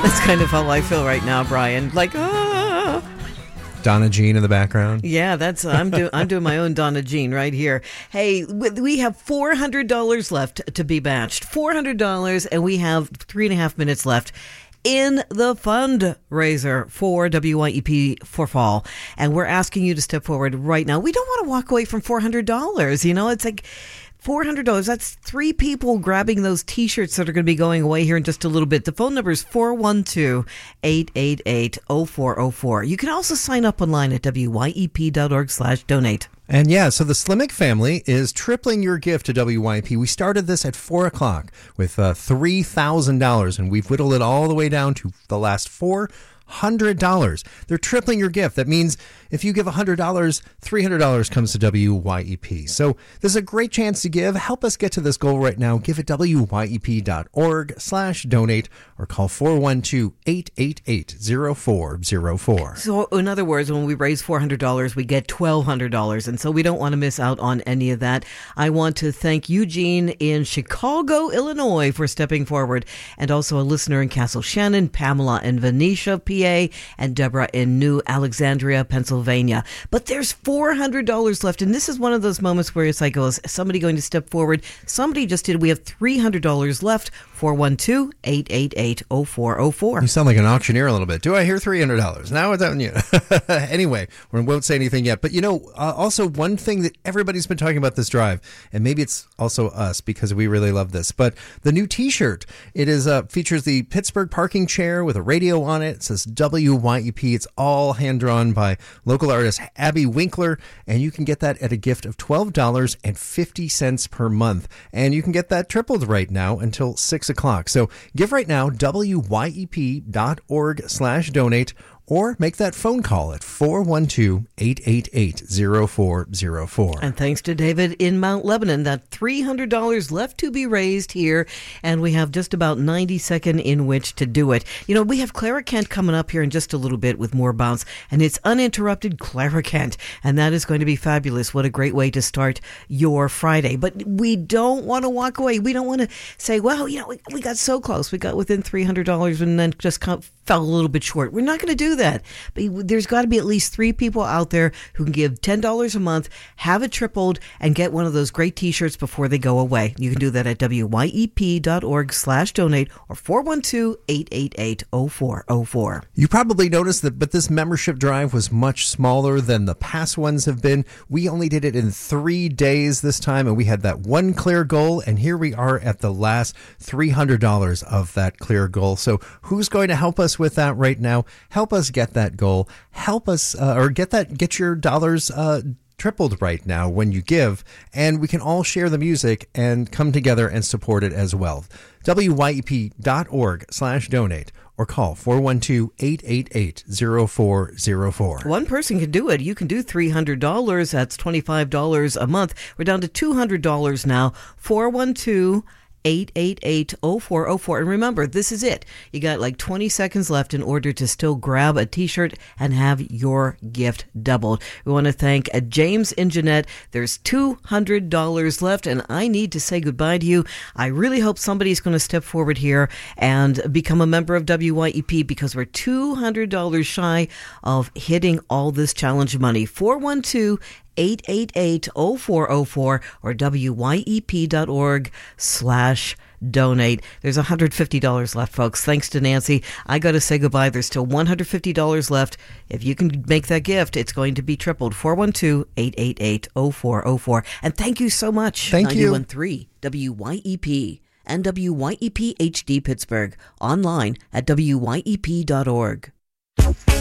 That's kind of how I feel right now, Brian. Like, ah. Donna Jean in the background. Yeah, that's I'm doing my own Donna Jean right here. Hey, we have $400 left to be matched. $400, and we have 3.5 minutes left in the fundraiser for WYEP for fall. And we're asking you to step forward right now. We don't want to walk away from $400. You know, it's like $400. That's 3 people grabbing those T-shirts that are going to be going away here in just a little bit. The phone number is 412-888-0404. You can also sign up online at wyep.org/donate. And yeah, so the Slimek family is tripling your gift to WYP. We started this at 4 o'clock with $3,000, and we've whittled it all the way down to the last $400. They're tripling your gift. That means if you give $100, $300 comes to WYEP. So this is a great chance to give. Help us get to this goal right now. Give at wyep.org/donate or call 412-888-0404. So in other words, when we raise $400, we get $1,200. And so we don't want to miss out on any of that. I want to thank Eugene in Chicago, Illinois for stepping forward, and also a listener in Castle Shannon, Pamela in Venetia, PA, and Deborah in New Alexandria, Pennsylvania. But there's $400 left, and this is one of those moments where it's like, oh, is somebody going to step forward? Somebody just did. We have $300 left. 412-888-0404. You sound like an auctioneer a little bit. Do I hear $300? Now it's on you. Anyway, we won't say anything yet. But, you know, also one thing that everybody's been talking about this drive, and maybe it's also us because we really love this, but the new T-shirt. It is features the Pittsburgh parking chair with a radio on it. It says WYEP. It's all hand-drawn by local artist Abby Winkler, and you can get that at a gift of $12.50 per month. And you can get that tripled right now until 6 o'clock. So give right now, wyep.org/donate, or make that phone call at 412-888-0404. And thanks to David in Mount Lebanon, that $300 left to be raised here, and we have just about 90 seconds in which to do it. You know, we have Clara Kent coming up here in just a little bit with more bounce, and it's uninterrupted Clara Kent, and that is going to be fabulous. What a great way to start your Friday. But we don't want to walk away. We don't want to say, well, you know, we got so close. We got within $300 and then just fell a little bit short. We're not going to do that. But there's got to be at least 3 people out there who can give $10 a month, have it tripled, and get one of those great T-shirts before they go away. You can do that at wyep.org/donate or 412-888-0404. You probably noticed that, but this membership drive was much smaller than the past ones have been. We only did it in 3 days this time, and we had that one clear goal, and here we are at the last $300 of that clear goal. So who's going to help us with that right now? Help us get that goal. Help us get your dollars tripled right now when you give, and we can all share the music and come together and support it as well. wyep.org/donate or call 412-888-0404. One person can do it. You can do $300. That's $25 a month. We're down to $200 now. 412-888-0404. And remember, this is it. You got like 20 seconds left in order to still grab a T-shirt and have your gift doubled. We want to thank James and Jeanette. There's $200 left, and I need to say goodbye to you. I really hope somebody's going to step forward here and become a member of WYEP, because we're $200 shy of hitting all this challenge money. 412-888-0404 or wyep.org/donate. There's $150 left, folks. Thanks to Nancy. I got to say goodbye. There's still $150 left. If you can make that gift, it's going to be tripled. 412-888-0404. And thank you so much. Thank you. 91.3 WYEP and WYEP HD Pittsburgh. Online at wyep.org.